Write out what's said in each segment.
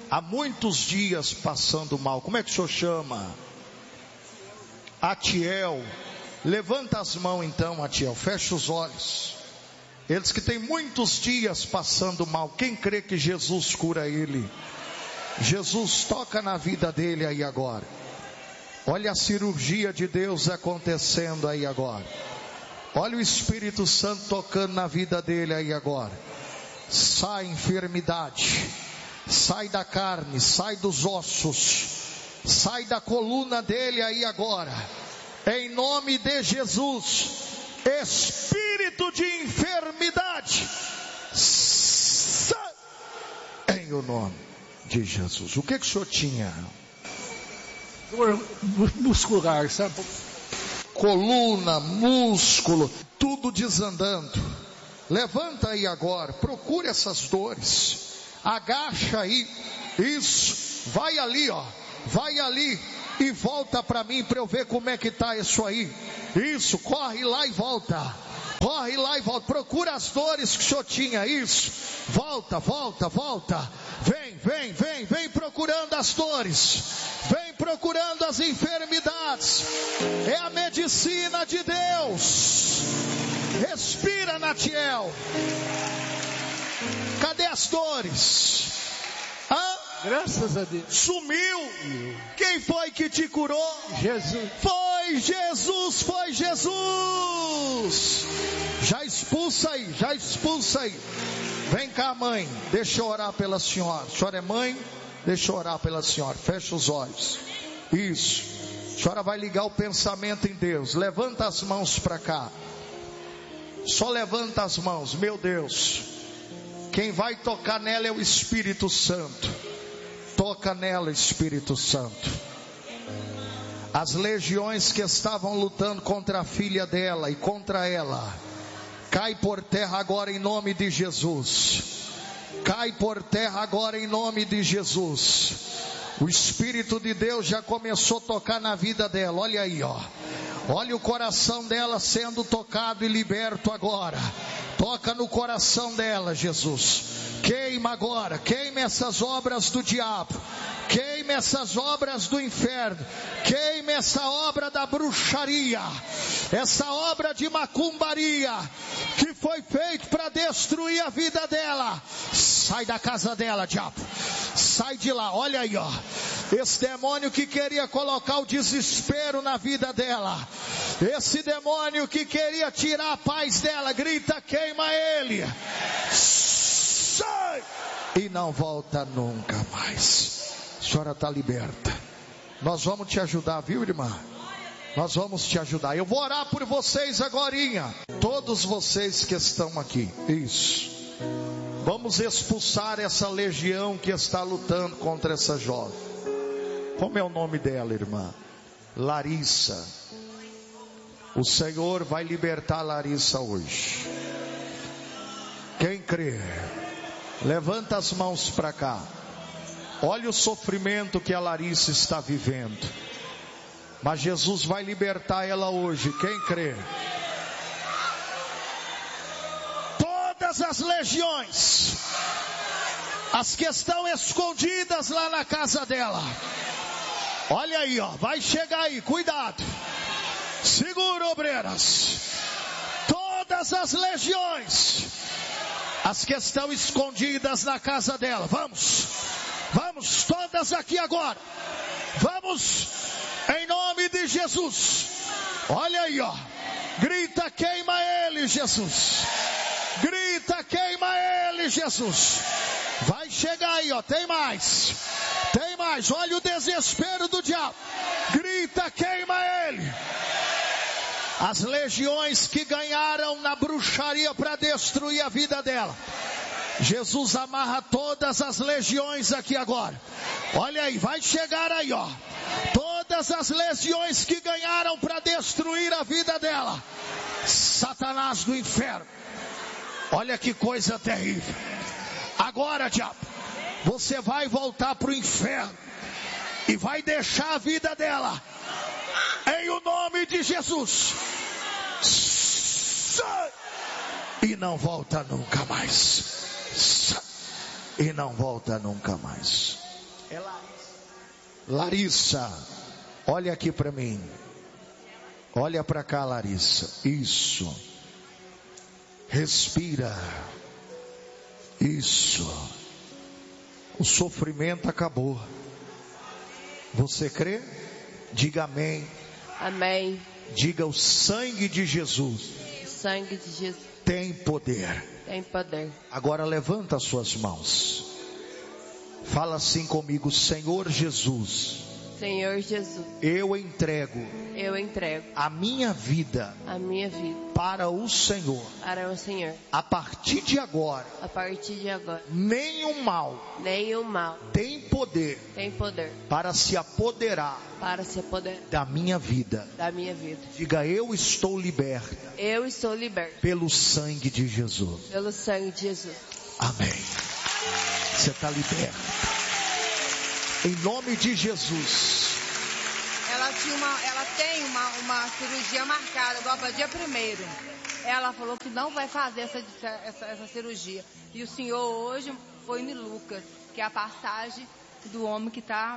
há muitos dias passando mal. Como é que o senhor chama? Atiel. Levanta as mãos então, Atiel, fecha os olhos. Eles que têm muitos dias passando mal, quem crê que Jesus cura ele? Jesus toca na vida dele aí agora. Olha a cirurgia de Deus acontecendo aí agora. Olha o Espírito Santo tocando na vida dele aí agora. Sai enfermidade, sai da carne, sai dos ossos, sai da coluna dele aí agora. Em nome de Jesus, espírito de enfermidade, sai em o nome de Jesus. O que o senhor tinha? Dor muscular, sabe? Coluna, músculo, tudo desandando. Levanta aí agora, procure essas dores, agacha aí, isso, vai ali ó, vai ali e volta para mim para eu ver como é que está isso aí. Isso, corre lá e volta, corre lá e volta, procura as dores que o senhor tinha, isso, volta, vem procurando as dores, vem procurando as enfermidades, é a medicina de Deus. Respira, Natiel. Cadê as dores? Graças a Deus. Sumiu. Quem foi que te curou? Jesus. Foi Jesus, foi Jesus. Já expulsa aí. Vem cá, mãe, deixa eu orar pela senhora. A senhora é mãe? Deixa eu orar pela senhora. Fecha os olhos. Isso. A senhora vai ligar o pensamento em Deus. Levanta as mãos para cá. Só levanta as mãos, meu Deus. Quem vai tocar nela é o Espírito Santo. Toca nela, Espírito Santo. As legiões que estavam lutando contra a filha dela e contra ela, cai por terra agora em nome de Jesus. Cai por terra agora em nome de Jesus. O Espírito de Deus já começou a tocar na vida dela. Olha aí, ó. Olha o coração dela sendo tocado e liberto agora. Toca no coração dela, Jesus. Queima agora, queima essas obras do diabo, queima essas obras do inferno, queima essa obra da bruxaria, essa obra de macumbaria, que foi feito para destruir a vida dela. Sai da casa dela, diabo, sai de lá. Olha aí, ó, esse demônio que queria colocar o desespero na vida dela, esse demônio que queria tirar a paz dela, grita, queima ele. Sai! E não volta nunca mais. A senhora está liberta. Nós vamos te ajudar, viu, irmã? Nós vamos te ajudar. Eu vou orar por vocês agorinha. Todos vocês que estão aqui. Isso. Vamos expulsar essa legião que está lutando contra essa jovem. Como é o nome dela, irmã? Larissa. O Senhor vai libertar Larissa hoje. Quem crê? Levanta as mãos para cá. Olha o sofrimento que a Larissa está vivendo. Mas Jesus vai libertar ela hoje. Quem crê? Todas as legiões, as que estão escondidas lá na casa dela. Olha aí, ó. Vai chegar aí. Cuidado. Segura, obreiras. Todas as legiões, as que estão escondidas na casa dela. Vamos, todas aqui agora. Vamos, em nome de Jesus. Olha aí, ó. Grita, queima ele, Jesus. Grita, queima ele, Jesus. Vai chegar aí, ó. Tem mais. Olha o desespero do diabo. Grita, queima ele. As legiões que ganharam na bruxaria para destruir a vida dela. Jesus amarra todas as legiões aqui agora. Olha aí, vai chegar aí, ó. Todas as legiões que ganharam para destruir a vida dela. Satanás do inferno. Olha que coisa terrível. Agora, diabo, você vai voltar para o inferno e vai deixar a vida dela. Em o nome de Jesus. Sai! E não volta nunca mais. Sai! E não volta nunca mais. É Larissa, olha aqui para mim. Olha para cá, Larissa. Isso. Respira. Isso. O sofrimento acabou. Você crê? Diga amém. Amém. Diga: o sangue de Jesus. O sangue de Jesus tem poder. Tem poder. Agora levanta as suas mãos. Fala assim comigo: Senhor Jesus. Senhor Jesus. Eu entrego a minha vida para o Senhor. A partir de agora. Nenhum mal tem poder para se apoderar da minha vida. Diga: eu estou liberto. Pelo sangue de Jesus. Amém. Você está liberto. Em nome de Jesus. Ela tem uma cirurgia marcada agora para dia 1º. Ela falou que não vai fazer essa cirurgia. E o senhor hoje foi em Lucas, que é a passagem do homem que tá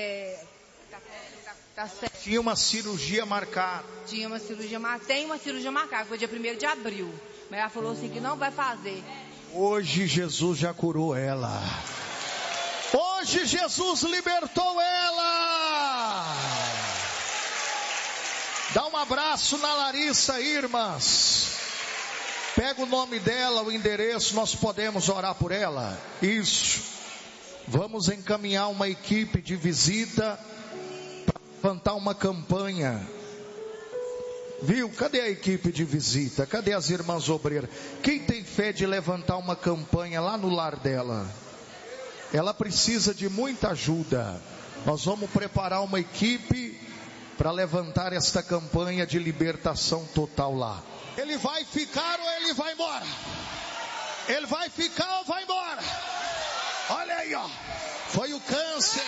certo. Tinha uma cirurgia marcada. Tem uma cirurgia marcada, foi dia 1º de abril. Mas ela falou assim que não vai fazer. Hoje Jesus já curou ela. Hoje Jesus libertou ela. Dá um abraço na Larissa aí, irmãs. Pega o nome dela, o endereço, nós podemos orar por ela. Isso. Vamos encaminhar uma equipe de visita para levantar uma campanha. Viu? Cadê a equipe de visita? Cadê as irmãs obreiras? Quem tem fé de levantar uma campanha lá no lar dela? Ela precisa de muita ajuda. Nós vamos preparar uma equipe para levantar esta campanha de libertação total lá. Ele vai ficar ou ele vai embora? Ele vai ficar ou vai embora? Olha aí, ó. Foi o câncer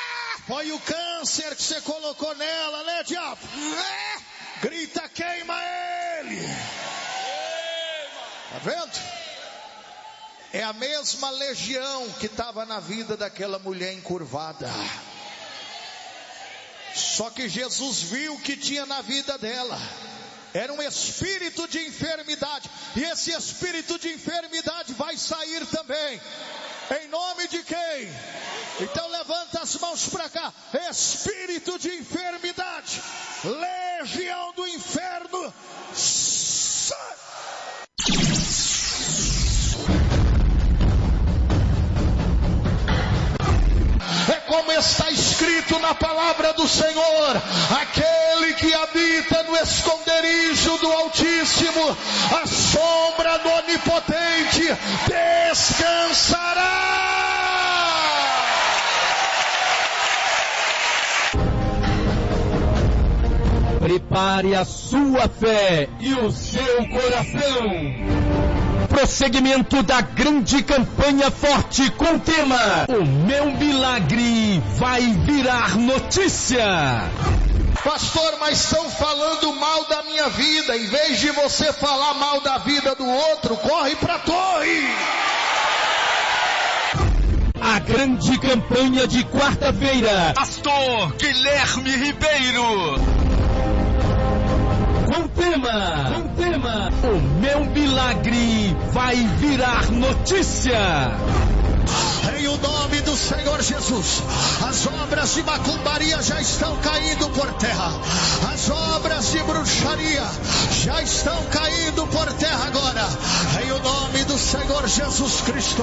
que você colocou nela, né, diabo? Grita: queima ele. Tá vendo? É a mesma legião que estava na vida daquela mulher encurvada. Só que Jesus viu que tinha na vida dela. Era um espírito de enfermidade. E esse espírito de enfermidade vai sair também. Em nome de quem? Então levanta as mãos para cá. Espírito de enfermidade, legião do inferno, sai. É como está escrito na palavra do Senhor: aquele que habita no esconderijo do Altíssimo, a sombra do Onipotente descansará. Prepare a sua fé e o seu coração. Prosseguimento da grande campanha forte com o tema: o meu milagre vai virar notícia. Pastor, mas estão falando mal da minha vida. Em vez de você falar mal da vida do outro, corre para a torre. A grande campanha de quarta-feira. Pastor Guilherme Ribeiro. Com tema, o meu milagre vai virar notícia. Em o nome do Senhor Jesus, as obras de macumbaria já estão caindo por terra. As obras de bruxaria já estão caindo por terra agora. Em o nome do Senhor Jesus Cristo,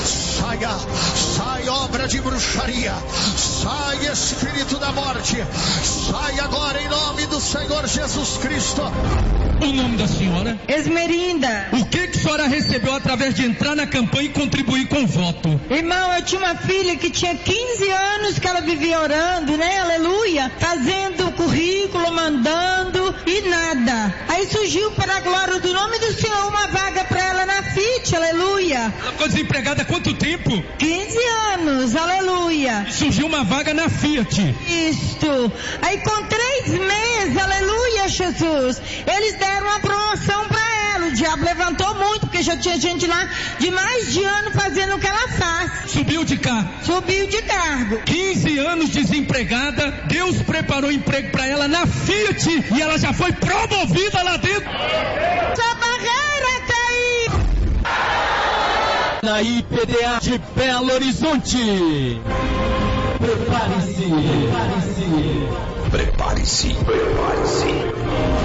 sai obra de bruxaria, sai espírito da morte, sai agora em nome do Senhor Jesus Cristo. O nome da senhora? Esmerinda. O que a senhora recebeu através de entrar na campanha e contribuir com o voto? Irmão, eu tinha uma filha que tinha 15 anos que ela vivia orando, né? Aleluia. Fazendo currículo, mandando e nada. Aí surgiu, para a glória do nome do Senhor, uma vaga para ela na FIT, aleluia. Ela ficou desempregada há quanto tempo? 15 anos, aleluia. E surgiu uma vaga na Fiat. Isto. Aí com 3 meses, aleluia, Jesus, eles deram uma promoção para ela. o diabo levantou muito, porque já tinha gente lá de mais de ano fazendo o que ela faz. Subiu de cargo. Subiu de cargo. 15 anos desempregada, Deus preparou emprego para ela na Fiat e ela já foi promovida lá dentro. Sua barreira caiu. Na IPDA de Belo Horizonte. Prepare-se. Prepare-se. Prepare-se. Prepare-se.